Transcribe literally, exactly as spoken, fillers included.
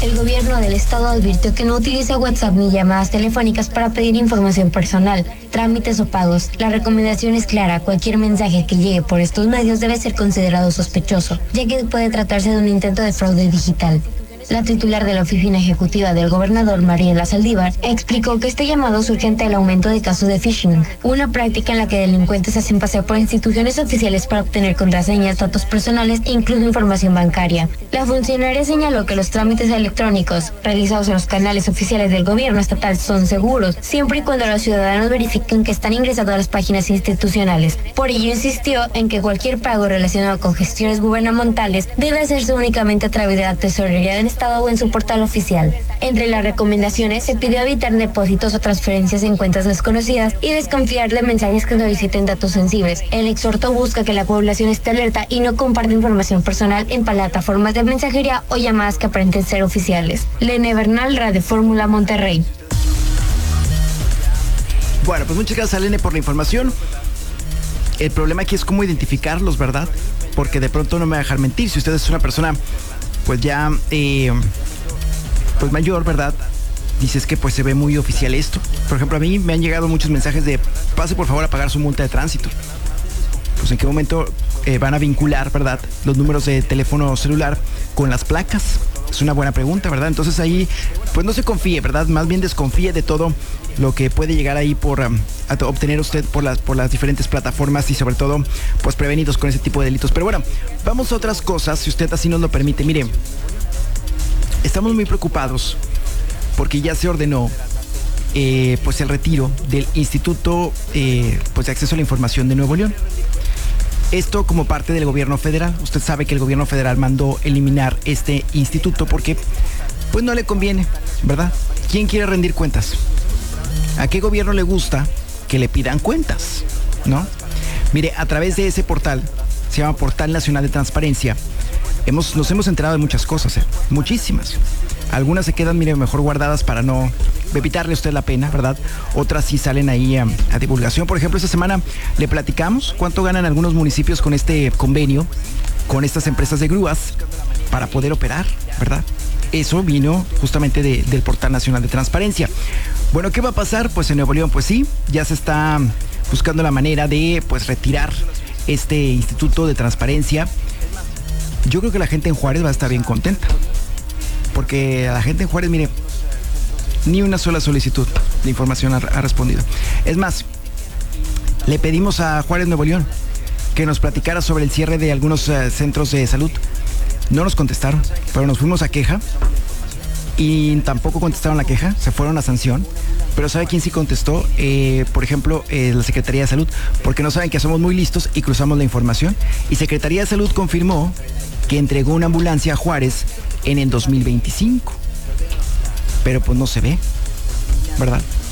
El gobierno del estado advirtió que no utiliza WhatsApp ni llamadas telefónicas para pedir información personal, trámites o pagos. La recomendación es clara: cualquier mensaje que llegue por estos medios debe ser considerado sospechoso, ya que puede tratarse de un intento de fraude digital. La titular de la oficina ejecutiva del gobernador, Mariela Saldívar, explicó que este llamado surge ante el aumento de casos de phishing, una práctica en la que delincuentes se hacen pasar por instituciones oficiales para obtener contraseñas, datos personales e incluso información bancaria. La funcionaria señaló que los trámites electrónicos realizados en los canales oficiales del gobierno estatal son seguros, siempre y cuando los ciudadanos verifiquen que están ingresando a las páginas institucionales. Por ello insistió en que cualquier pago relacionado con gestiones gubernamentales debe hacerse únicamente a través de la tesorería del Estado o en su portal oficial. Entre las recomendaciones se pidió evitar depósitos o transferencias en cuentas desconocidas y desconfiar de mensajes que soliciten datos sensibles. El exhorto busca que la población esté alerta y no comparta información personal en plataformas de mensajería o llamadas que aparenten ser oficiales. Lene Bernal, Radio Fórmula, Monterrey. Bueno, pues muchas gracias a Lene por la información. El problema aquí es cómo identificarlos, ¿verdad? Porque de pronto no me va a dejar mentir. Si usted es una persona pues ya eh, pues mayor, ¿verdad? Dices que pues se ve muy oficial esto. Por ejemplo, a mí me han llegado muchos mensajes de: pase por favor a pagar su multa de tránsito. Pues en qué momento eh, van a vincular, ¿verdad?, los números de teléfono celular con las placas. Es una buena pregunta, ¿verdad? Entonces ahí pues no se confíe, ¿verdad? Más bien desconfíe de todo lo que puede llegar ahí por um, a obtener usted por las, por las diferentes plataformas y sobre todo pues prevenidos con ese tipo de delitos. Pero bueno, vamos a otras cosas, si usted así nos lo permite. Mire, estamos muy preocupados porque ya se ordenó eh, pues el retiro del Instituto eh, pues de Acceso a la Información de Nuevo León. Esto como parte del gobierno federal. Usted sabe que el gobierno federal mandó eliminar este instituto porque pues no le conviene, ¿verdad? ¿Quién quiere rendir cuentas? ¿A qué gobierno le gusta que le pidan cuentas? ¿No? Mire, a través de ese portal, se llama Portal Nacional de Transparencia, hemos, nos hemos enterado de muchas cosas, ¿eh? Muchísimas. Algunas se quedan, mire, mejor guardadas para no evitarle a usted la pena, ¿verdad? Otras sí salen ahí a, a divulgación. Por ejemplo, esta semana le platicamos cuánto ganan algunos municipios con este convenio, con estas empresas de grúas, para poder operar, ¿verdad? Eso vino justamente de, del Portal Nacional de Transparencia. Bueno, ¿qué va a pasar? Pues en Nuevo León, pues sí, ya se está buscando la manera de, pues, retirar este Instituto de Transparencia. Yo creo que la gente en Juárez va a estar bien contenta, porque a la gente en Juárez, mire, ni una sola solicitud de información ha, ha respondido. Es más, le pedimos a Juárez, Nuevo León, que nos platicara sobre el cierre de algunos uh, centros de salud. No nos contestaron, pero nos fuimos a queja y tampoco contestaron la queja, se fueron a sanción. Pero ¿sabe quién sí contestó? Eh, por ejemplo, eh, la Secretaría de Salud, porque no saben que somos muy listos y cruzamos la información. Y Secretaría de Salud confirmó que entregó una ambulancia a Juárez en el dos mil veinticinco. Pero pues no se ve, ¿verdad?